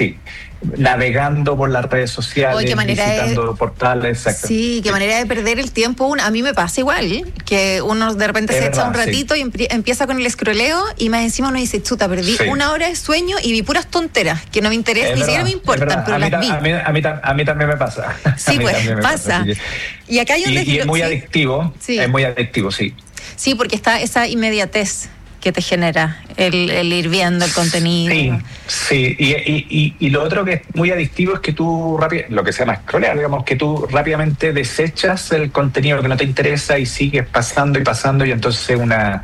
sí, navegando por las redes sociales, visitando portales, exacto. Sí, qué manera de perder el tiempo. A mí me pasa igual, que uno de repente se echa un ratito y empieza con el escroleo y más encima uno dice, chuta, perdí una hora de sueño y vi puras tonteras que no me interesan, ni siquiera me importan, pero las vi. A mí también me pasa. Sí, pues, pasa. Y acá hay un y es muy adictivo, es muy adictivo, sí. Sí, porque está esa inmediatez que te genera el ir viendo el contenido. Sí. Y lo otro que es muy adictivo es que tú lo que se llama scrollear, digamos, que tú rápidamente desechas el contenido que no te interesa y sigues pasando y entonces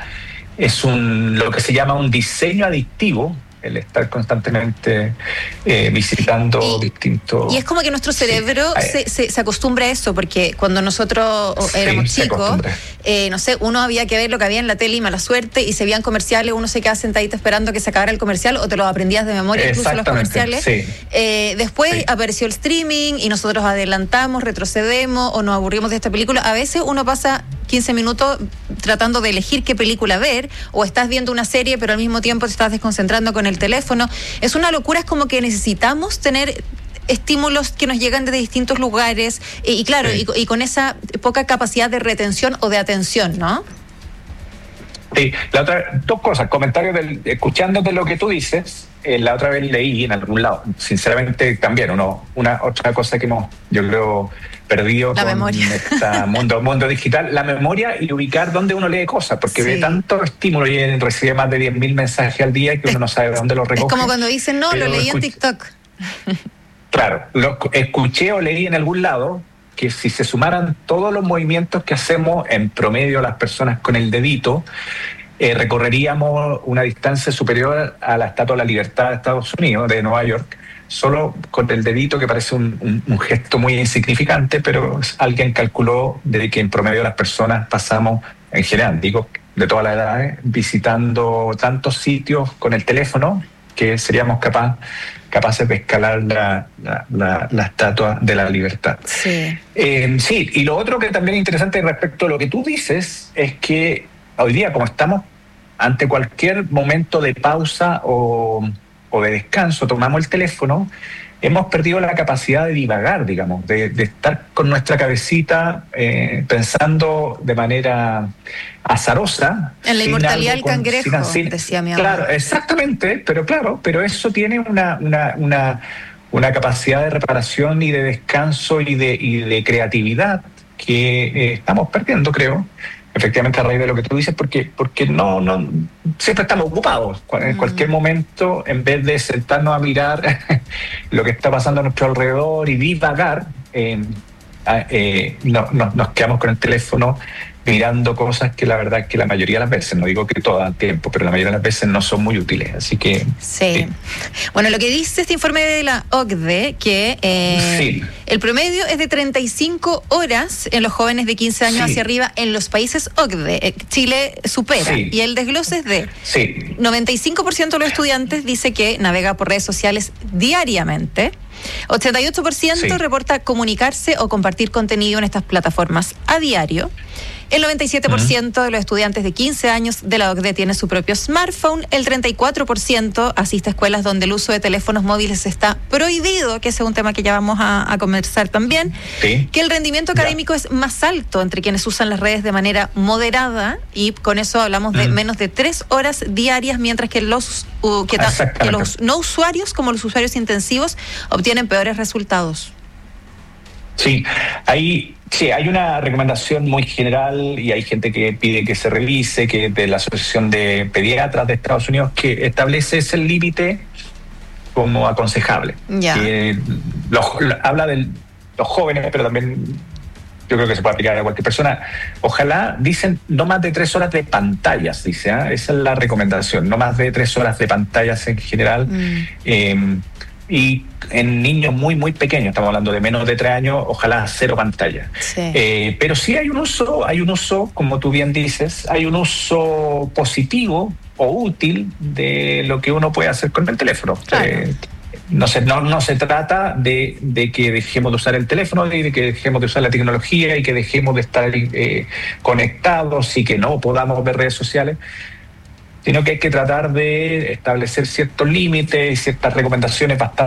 lo que se llama un diseño adictivo, el estar constantemente visitando distintos... Y es como que nuestro cerebro se acostumbra a eso, porque cuando nosotros éramos chicos, no sé, uno había que ver lo que había en la tele y mala suerte, y se veían comerciales, uno se quedaba sentadito esperando que se acabara el comercial, o te lo aprendías de memoria, incluso los comerciales. Después apareció el streaming y nosotros adelantamos, retrocedemos o nos aburrimos de esta película. A veces uno pasa 15 minutos tratando de elegir qué película ver, o estás viendo una serie pero al mismo tiempo te estás desconcentrando con el teléfono. Es una locura, es como que necesitamos tener estímulos que nos llegan desde distintos lugares y claro, y con esa poca capacidad de retención o de atención, ¿no? Sí, dos cosas, comentarios escuchándote lo que tú dices, la otra vez leí en algún lado, sinceramente también, otra cosa que yo creo perdido la con memoria. Este mundo digital, la memoria y ubicar dónde uno lee cosas, porque ve tanto estímulo y recibe más de 10.000 mensajes al día que uno no sabe de dónde los recoge. Es como cuando dicen, lo leí en TikTok. Claro, lo escuché o leí en algún lado que si se sumaran todos los movimientos que hacemos en promedio las personas con el dedito, recorreríamos una distancia superior a la Estatua de la Libertad de Estados Unidos, de Nueva York, solo con el dedito, que parece un gesto muy insignificante, pero alguien calculó de que en promedio las personas pasamos, en general, digo, de todas las edades, visitando tantos sitios con el teléfono que seríamos capaces de escalar la Estatua de la Libertad. Sí. Y lo otro que también es interesante respecto a lo que tú dices es que hoy día, como estamos ante cualquier momento de pausa o de descanso, tomamos el teléfono, hemos perdido la capacidad de divagar, digamos, de estar con nuestra cabecita pensando de manera azarosa. En la inmortalidad del cangrejo, decía mi abuela. Claro, exactamente, pero eso tiene una capacidad de reparación y de descanso y de creatividad que estamos perdiendo, creo. Efectivamente, a raíz de lo que tú dices, porque no siempre estamos ocupados. En cualquier momento, en vez de sentarnos a mirar lo que está pasando a nuestro alrededor y divagar, nos quedamos con el teléfono mirando cosas que la verdad es que la mayoría de las veces, no digo que todo el tiempo, pero la mayoría de las veces no son muy útiles, así que... Sí. Bueno, lo que dice este informe de la OCDE, que el promedio es de 35 horas en los jóvenes de 15 años hacia arriba en los países OCDE. Chile supera, y el desglose es de 95% de los estudiantes dice que navega por redes sociales diariamente, 88% reporta comunicarse o compartir contenido en estas plataformas a diario. El 97% de los estudiantes de 15 años de la OCDE tiene su propio smartphone. El 34% asiste a escuelas donde el uso de teléfonos móviles está prohibido, que ese es un tema que ya vamos a conversar también. Que el rendimiento académico es más alto entre quienes usan las redes de manera moderada, y con eso hablamos de menos de 3 horas diarias, mientras que los no usuarios, como los usuarios intensivos, obtienen peores resultados. Sí, hay una recomendación muy general y hay gente que pide que se revise, que de la Asociación de Pediatras de Estados Unidos, que establece ese límite como aconsejable. Que habla de los jóvenes, pero también yo creo que se puede aplicar a cualquier persona. Ojalá, dicen, no más de 3 horas de pantallas, dice, esa es la recomendación, no más de 3 horas de pantallas en general. Y en niños muy, muy pequeños, estamos hablando de menos de 3 años, ojalá 0 pantalla. Pero sí hay un uso, como tú bien dices, hay un uso positivo o útil de lo que uno puede hacer con el teléfono. Claro. No se trata de que dejemos de usar el teléfono, de que dejemos de usar la tecnología y que dejemos de estar conectados y que no podamos ver redes sociales, sino que hay que tratar de establecer ciertos límites y ciertas recomendaciones bastante